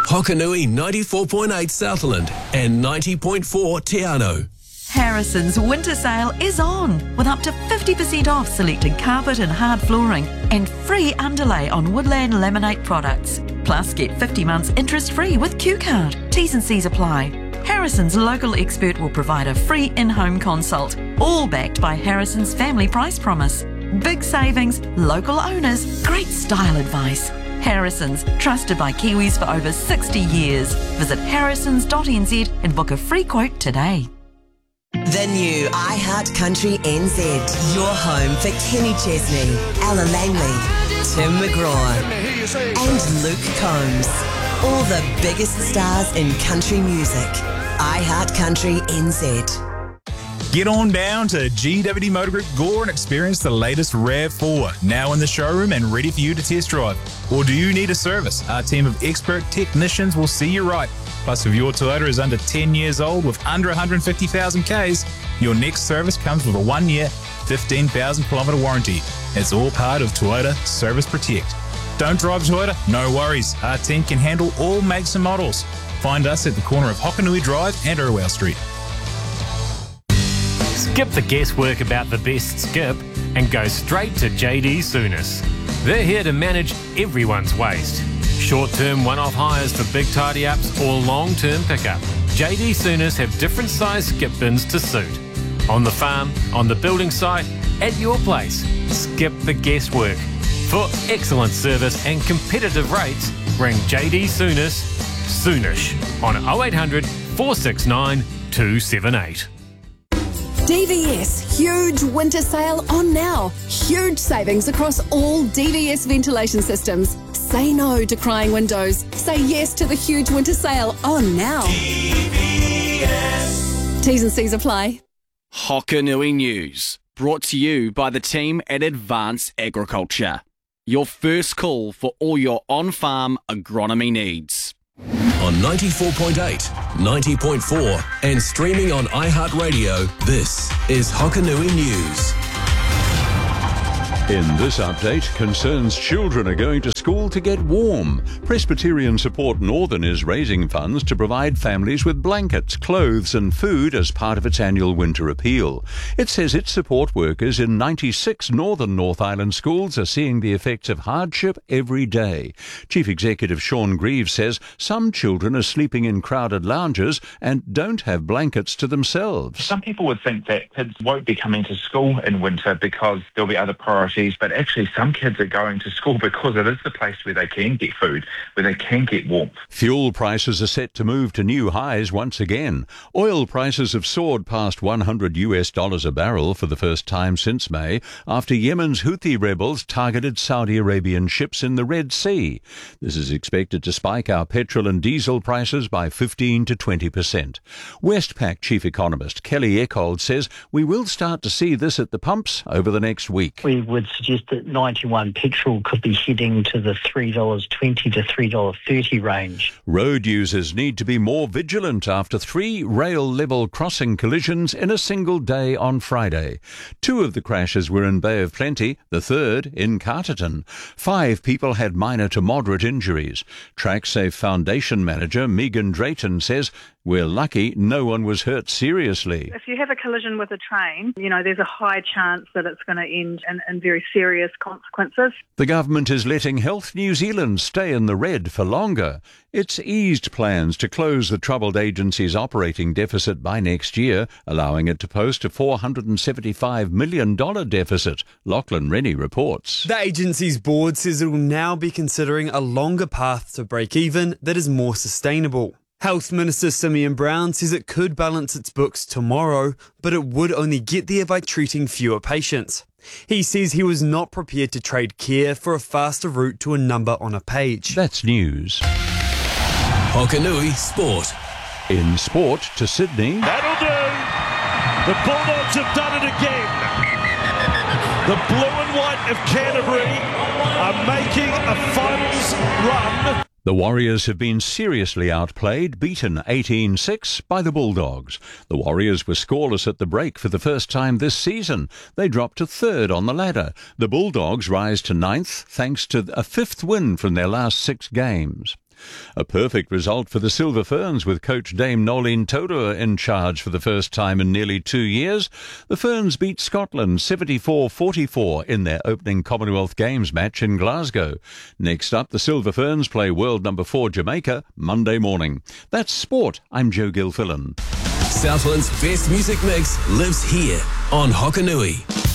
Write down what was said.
Hokanui 94.8 Southland and 90.4 Te Anau. Harrison's winter sale is on, with up to 50% off selected carpet and hard flooring and free underlay on Woodland Laminate products. Plus, get 50 months interest-free with Q-Card. T's and C's apply. Harrison's local expert will provide a free in-home consult, all backed by Harrison's family price promise. Big savings, local owners, great style advice. Harrison's, trusted by Kiwis for over 60 years. Visit harrisons.nz and book a free quote today. The new iHeart Country NZ. Your home for Kenny Chesney, Ella Langley, Tim McGraw and Luke Combs. All the biggest stars in country music. iHeart Country NZ. Get on down to GWD Motor Group Gore and experience the latest RAV4, now in the showroom and ready for you to test drive. Or do you need a service? Our team of expert technicians will see you right. Plus, if your Toyota is under 10 years old with under 150,000 Ks, your next service comes with a 1-year, 15,000 kilometre warranty. It's all part of Toyota Service Protect. Don't drive Toyota? No worries. Our team can handle all makes and models. Find us at the corner of Hokanui Drive and Irwell Street. Skip the guesswork about the best skip and go straight to JD Sooners. They're here to manage everyone's waste. Short-term one-off hires for big tidy-ups or long-term pickup. JD Sooners have different size skip bins to suit. On the farm, on the building site, at your place. Skip the guesswork. For excellent service and competitive rates, ring JD Sooners soonish on 0800 469 278. DVS huge winter sale on now. Huge savings across all DVS ventilation systems. Say no to crying windows. Say yes to the huge winter sale on now. DVS. T's and C's apply. Hokanui News, brought to you by the team at Advance Agriculture. Your first call for all your on-farm agronomy needs. On 94.8, 90.4 and streaming on iHeartRadio, this is Hokanui News. In this update, concerns children are going to school to get warm. Presbyterian Support Northern is raising funds to provide families with blankets, clothes and food as part of its annual winter appeal. It says its support workers in 96 northern North Island schools are seeing the effects of hardship every day. Chief Executive Sean Greaves says some children are sleeping in crowded lounges and don't have blankets to themselves. Some people would think that kids won't be coming to school in winter because there'll be other priorities. But actually some kids are going to school because it is the place where they can get food, where they can get warmth. Fuel prices are set to move to new highs once again. Oil prices have soared past $100 a barrel for the first time since May after Yemen's Houthi rebels targeted Saudi Arabian ships in the Red Sea. This is expected to spike our petrol and diesel prices by 15 to 20%. Westpac chief economist Kelly Eckold says we will start to see this at the pumps over the next week. We would suggest that 91 petrol could be heading to the $3.20 to $3.30 range. Road users need to be more vigilant after 3 rail-level crossing collisions in a single day on Friday. 2 of the crashes were in Bay of Plenty, the third in Carterton. 5 people had minor to moderate injuries. TrackSafe Foundation manager Megan Drayton says, "We're lucky no one was hurt seriously." If you have a collision with a train, there's a high chance that it's going to end in very serious consequences. The government is letting Health New Zealand stay in the red for longer. It's eased plans to close the troubled agency's operating deficit by next year, allowing it to post a $475 million deficit. Lachlan Rennie reports. The agency's board says it will now be considering a longer path to break even that is more sustainable. Health Minister Simeon Brown says it could balance its books tomorrow, but it would only get there by treating fewer patients. He says he was not prepared to trade care for a faster route to a number on a page. That's news. Hokanui Sport. In sport to Sydney. That'll do. The Bulldogs have done it again. The blue and white of Canterbury are making a finals run. The Warriors have been seriously outplayed, beaten 18-6 by the Bulldogs. The Warriors were scoreless at the break for the first time this season. They dropped to third on the ladder. The Bulldogs rise to ninth thanks to a 5th win from their last 6 games. A perfect result for the Silver Ferns with coach Dame Nolene Todor in charge for the first time in nearly 2 years. The Ferns beat Scotland 74-44 in their opening Commonwealth Games match in Glasgow. Next up, the Silver Ferns play world number 4 Jamaica Monday morning. That's sport. I'm Joe Gilfillan. Southland's best music mix lives here on Hokanui.